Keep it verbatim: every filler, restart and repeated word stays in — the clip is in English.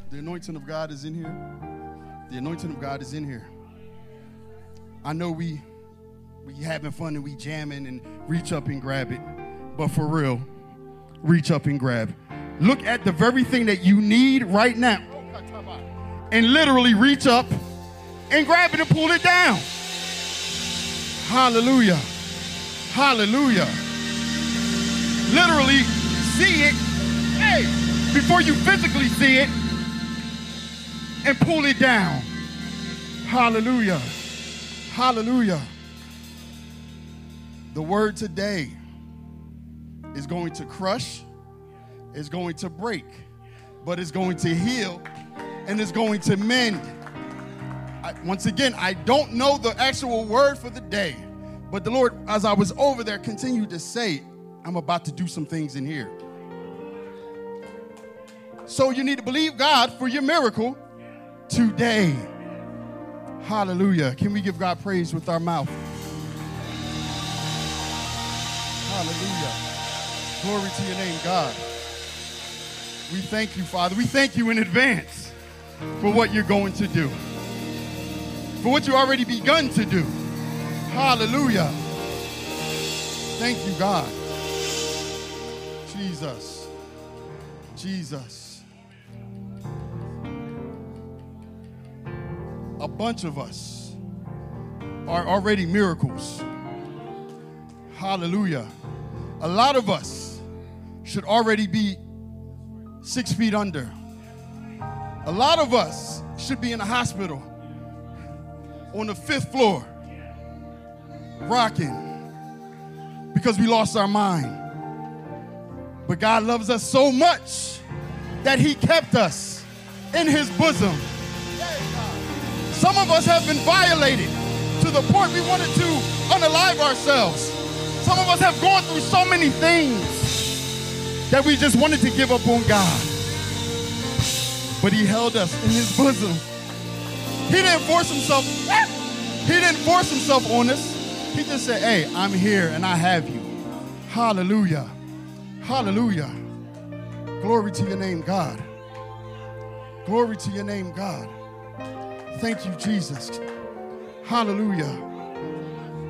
The anointing of God is in here. The anointing of God is in here. I know we we having fun and we jamming and reach up and grab it, but for real, reach up and grab. Look at the very thing that you need right now and literally reach up and grab it and pull it down. Hallelujah. Hallelujah. Literally see it, hey, before you physically see it, and pull it down. Hallelujah. Hallelujah. The word today is going to crush, is going to break, but it's going to heal, and it's going to mend. I, once again, I don't know the actual word for the day, but the Lord, as I was over there, continued to say, I'm about to do some things in here. So you need to believe God for your miracle today. Hallelujah. Can we give God praise with our mouth? Hallelujah. Glory to your name, God. We thank you, Father. We thank you in advance for what you're going to do, for what you already begun to do. Hallelujah. Thank you, God. Jesus. Jesus. A bunch of us are already miracles. Hallelujah. A lot of us should already be six feet under. A lot of us should be in a hospital on the fifth floor, rocking because we lost our mind. But God loves us so much that he kept us in his bosom. Some of us have been violated to the point we wanted to unalive ourselves. Some of us have gone through so many things that we just wanted to give up on God. But he held us in his bosom. He didn't force himself. He didn't force himself on us. He just said, hey, I'm here and I have you. Hallelujah. Hallelujah. Glory to your name, God. Glory to your name, God. Thank you, Jesus. Hallelujah.